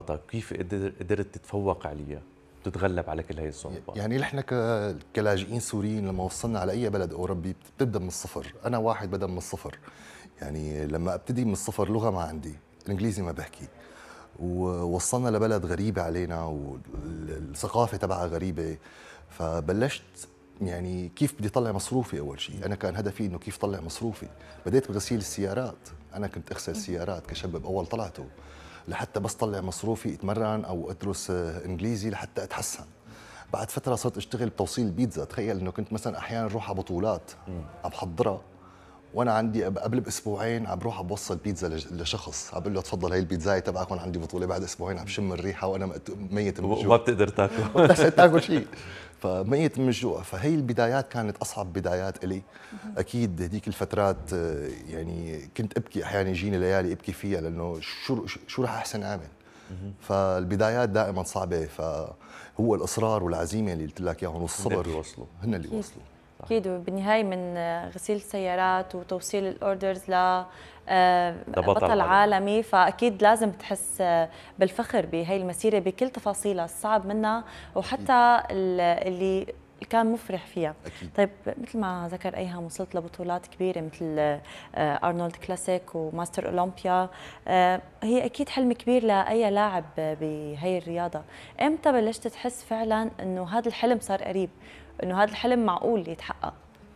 كيف قدرت تتفوق عليها وتتغلب على كل هي الصعوبات؟ يعني نحن كلاجئين سوريين لما وصلنا على اي بلد اوروبي بتبدا من الصفر، انا واحد بدا من الصفر. يعني لما ابتدي من الصفر لغه ما عندي، الانجليزي ما بحكي، ووصلنا لبلد غريبه علينا والثقافه تبعها غريبه. فبلشت يعني كيف بدي اطلع مصروفي. اول شيء انا كان هدفي انه كيف اطلع مصروفي. بديت بغسيل السيارات، انا كنت اغسل سيارات كشاب باول طلعته، لحتى بس طلع مصروفي اتمرن او ادرس انجليزي لحتى اتحسن. بعد فتره صرت اشتغل بتوصيل البيتزا. تخيل انه كنت مثلا احيانا اروح على بطولات عم بحضرها، وانا عندي قبل باسبوعين عم بروح بوصل بيتزا لشخص، عم بقول له تفضل هي البيتزاي تبعك وانا عندي بطوله. بعد اسبوعين عم بشم الريحه وانا ميت من وما الجوع، بتقدر تاكل. ما بتحسن تاكل شيء، فميت من الجوع. فهي البدايات كانت اصعب بدايات الي. اكيد هذيك الفترات يعني كنت ابكي احيانا، يجيني ليالي ابكي فيها لانه شو راح احسن اعمل. فالبدايات دائما صعبه، فهو الاصرار والعزيمه اللي قلت لك اياهم هن اللي والصبر بيوصلوا. هن اللي وصلوا. اكيد. وبالنهايه من غسيل السيارات وتوصيل الاوردرز ل بطل عالمي، فاكيد لازم تحس بالفخر بهي المسيره بكل تفاصيلها الصعب منها وحتى اللي كان مفرح فيها. أكيد. طيب مثل ما ذكر ايهم وصلت لبطولات كبيره مثل ارنولد كلاسيك وماستر اولمبيا، هي اكيد حلم كبير لاي لاعب بهي الرياضه. امتى بلشت تحس فعلا انه هذا الحلم صار قريب، انه هذا الحلم معقول يتحقق؟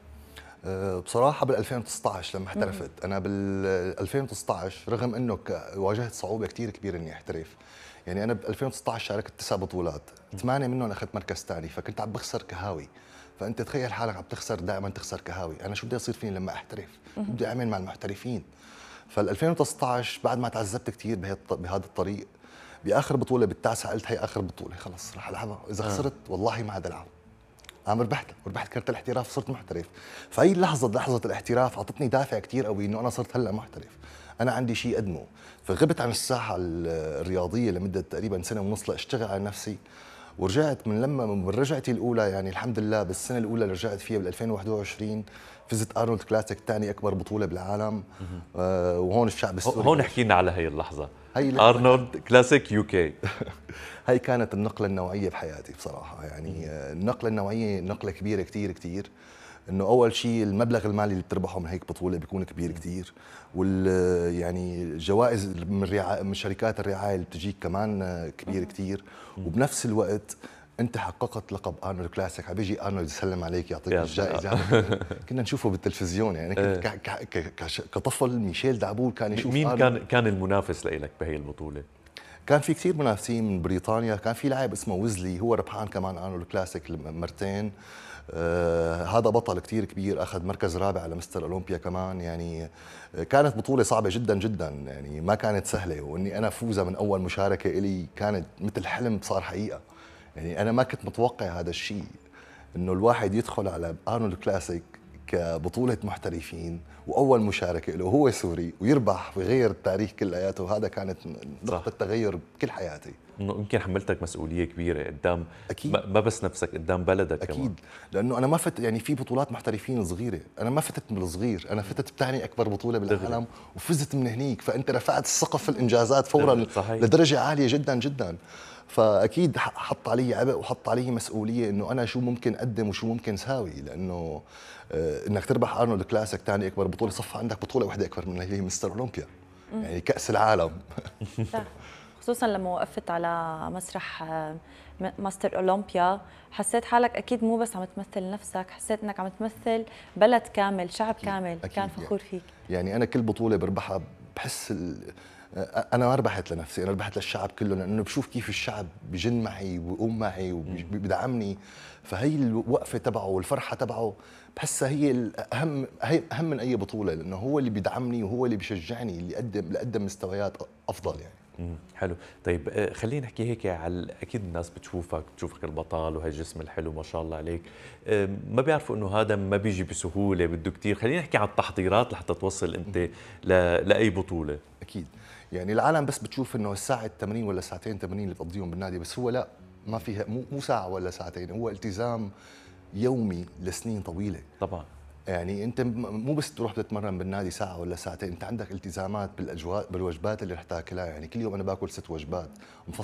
بصراحة بال 2019 لما احترفت. أنا بال 2019 رغم إنه واجهت صعوبة كثير كبيرة إني أحترف. يعني أنا ب 2019 شاركت 9 بطولات، 8 منهم أخذت مركز ثاني، فكنت عم بخسر كهاوي. فأنت تخيل حالك عم تخسر، دائما تخسر كهاوي. أنا شو بدي يصير فيني لما أحترف؟ بدي أعمل مع المحترفين. فال 2019 بعد ما تعذبت كثير بهذا الطريق، بآخر بطولة بالتاسعة قلت هي آخر بطولة، خلص رح ألعبها. إذا خسرت والله ما عاد ألعب. عم ربحت كرت الاحتراف، صرت محترف. فهي لحظة الاحتراف اعطتني دافع كثير قوي انه انا صرت هلا محترف، انا عندي شيء اقدمه. فغبت عن الساحة الرياضية لمدة تقريبا سنة ونص لاشتغل على نفسي. ورجعت من رجعتي الاولى، يعني الحمد لله بالسنة الاولى اللي رجعت فيها بال 2021 فزت ارنولد كلاسيك، ثاني اكبر بطولة بالعالم. وهون الشعب السوري هون حكينا على هي اللحظة، هي ارنولد كلاسيك يو كي. هي كانت النقلة النوعية بحياتي بصراحة. يعني النقلة النوعية نقلة كبيرة كتير كتير. انه اول شيء المبلغ المالي اللي بتربحه من هيك بطولة بيكون كبير كتير، وال يعني الجوائز من شركات الرعاية اللي بتجيك كمان كبير كتير. وبنفس الوقت انت حققت لقب ارنولد كلاسيك، عم بيجي ارنولد يسلم عليك يعطيك الجائزة. كنا نشوفه بالتلفزيون. يعني كنت كطفل ميشيل دعبول كان يشوف مين كان المنافس لك بهي البطولة؟ كان في كثير منافسين من بريطانيا. كان في لاعب اسمه ويزلي، هو ربحان كمان ارنولد كلاسيك مرتين. هذا بطل كثير كبير، اخذ مركز رابع على مستر اولمبيا كمان. يعني كانت بطولة صعبة جدا جدا، يعني ما كانت سهلة. واني انا فوزها من اول مشاركة الي كانت مثل حلم صار حقيقة. يعني انا ما كنت متوقع هذا الشيء، انه الواحد يدخل على ارنولد كلاسيك كبطولة محترفين واول مشاركة له، هو سوري، ويربح ويغير التاريخ كلياته. هذا كانت نقطة تغير بكل حياتي. انه يمكن حملتك مسؤولية كبيرة قدام، أكيد. ما بس نفسك، قدام بلدك أكيد. كمان. لأنه أنا ما فت، يعني في بطولات محترفين صغيرة، أنا ما فتت من الصغير، أنا فتت بثاني أكبر بطولة بالعالم وفزت من هنيك. فأنت رفعت سقف الإنجازات فورا صحيح. لدرجة عالية جدا جدا. فأكيد حط علي عبء وحط علي مسؤولية إنه أنا شو ممكن أقدم وشو ممكن ساوي. لأنه إنك تربح أرنولد كلاسيك ثاني أكبر بطولة، صفى عندك بطولة واحدة أكبر منها اللي هي مستر أولمبيا، يعني كأس العالم. خصوصا لما وقفت على مسرح ماستر اولمبيا، حسيت حالك اكيد مو بس عم تمثل نفسك، حسيت انك عم تمثل بلد كامل، شعب أكيد. كامل. أكيد. كان فخور فيك. يعني انا كل بطوله بربحها بحس انا ما ربحت لنفسي، انا ربحت للشعب كله، لانه بشوف كيف الشعب بجن معي ويقوم معي وبدعمني. فهي الوقفه تبعه والفرحه تبعه بحسها هي الاهم، هي اهم من اي بطوله، لانه هو اللي بيدعمني وهو اللي بيشجعني اللي اقدم مستويات افضل يعني. حلو. طيب خلينا نحكي هيك على، اكيد الناس بتشوفك البطل وهي الجسم الحلو ما شاء الله عليك. ما بيعرفوا انه هذا ما بيجي بسهوله، بده كثير. خلينا نحكي عن التحضيرات لحتى توصل انت لاي بطوله. اكيد. يعني العالم بس بتشوف انه الساعه 80 ولا ساعتين 80 اللي بتقضيهم بالنادي، بس هو لا، ما فيها، مو ساعه ولا ساعتين، هو التزام يومي لسنين طويله. طبعا. يعني انت مو بس تروح تتمرن بالنادي ساعه ولا ساعتين، انت عندك التزامات بالاجواء بالوجبات اللي رح تاكلها. يعني كل يوم انا باكل 6 وجبات